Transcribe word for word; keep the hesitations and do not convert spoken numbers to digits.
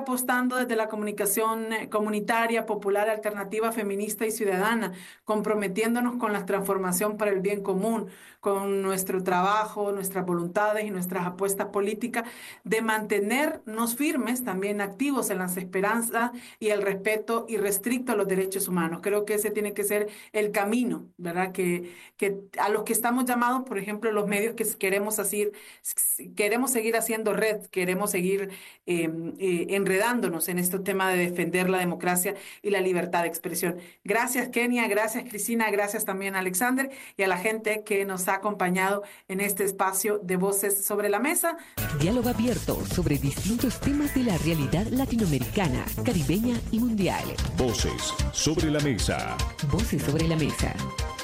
apostando desde la comunicación eh, comunitaria, popular, alternativa, feminista y ciudadana, comprometiéndonos con la transformación para el bien común, con nuestro trabajo, nuestras voluntades y nuestras apuestas políticas, de mantenernos firmes, también activos en las esperanzas y el respeto irrestricto a los derechos humanos. Creo que ese tiene que ser el camino, ¿verdad? Que, que a los que estamos llamados, por ejemplo, los medios que queremos hacer, queremos seguir haciendo red, queremos seguir eh, eh, enredándonos en este tema de defender la democracia y la libertad de expresión. Gracias, Kenia, gracias, Cristina, gracias también, Alexander, y a la gente que nos ha acompañado en este espacio de Voces sobre la Mesa. Diálogo abierto sobre distintos temas de la realidad latinoamericana, caribeña y mundial. Voces sobre la Mesa. Voces sobre la Mesa.